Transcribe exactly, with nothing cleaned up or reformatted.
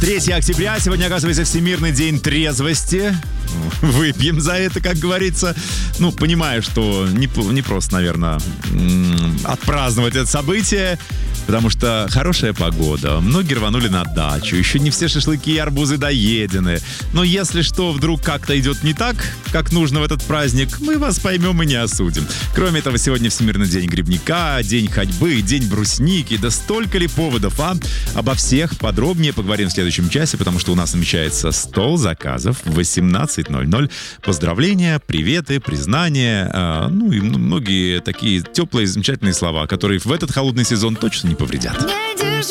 третьего октября. Сегодня, оказывается, Всемирный день трезвости. Выпьем за это, как говорится. Ну, понимаю, что не, не просто, наверное, отпраздновать это событие, потому что хорошая погода. Многие рванули на дачу. Еще не все шашлыки и арбузы доедены. Но если что вдруг как-то идет не так, как нужно в этот праздник, мы вас поймем и не осудим. Кроме этого, сегодня Всемирный день грибника, день ходьбы, день брусники. Да столько ли поводов, а? Обо всех подробнее поговорим в следующем часе, потому что у нас намечается стол заказов в восемнадцать ноль ноль. Поздравления, приветы, признания, э, ну и многие такие теплые, замечательные слова, которые в этот холодный сезон точно не повредят.